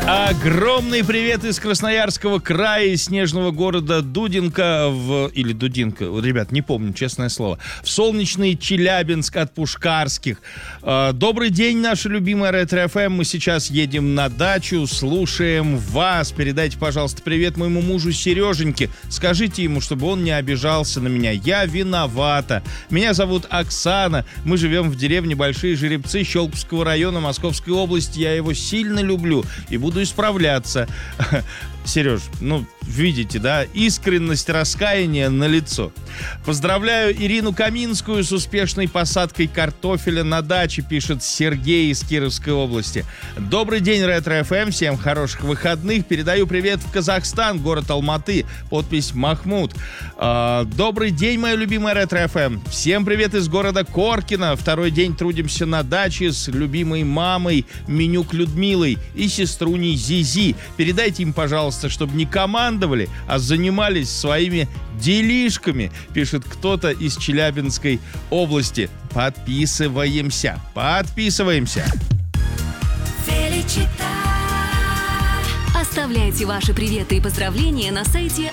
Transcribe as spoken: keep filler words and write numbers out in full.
Огромный привет из Красноярского края, из снежного города Дудинка в... Или Дудинка, ребят, не помню, честное слово. В солнечный Челябинск от Пушкарских. Э, добрый день, наша любимая Ретро-эф эм. Мы сейчас едем на дачу, слушаем вас. Передайте, пожалуйста, привет моему мужу Сереженьке. Скажите ему, чтобы он не обижался на меня. Я виновата. Меня зовут Оксана. Мы живем в деревне Большие Жеребцы Щелковского района Московской области. Я его сильно люблю и буду исправляться. Сереж, ну, видите, да, искренность раскаяния налицо. Поздравляю Ирину Каминскую с успешной посадкой картофеля на даче, пишет Сергей из Кировской области. Добрый день, Ретро-эф эм, всем хороших выходных. Передаю привет в Казахстан, город Алматы, подпись Махмуд. А, добрый день, моя любимая Ретро-эф эм. Всем привет из города Коркино. Второй день трудимся на даче с любимой мамой Менюк Людмилой и сеструней Зизи. Передайте им, пожалуйста, чтобы не командовали, а занимались своими делишками, пишет кто-то из Челябинской области. Подписываемся, подписываемся. Оставляйте ваши приветы и поздравления на сайте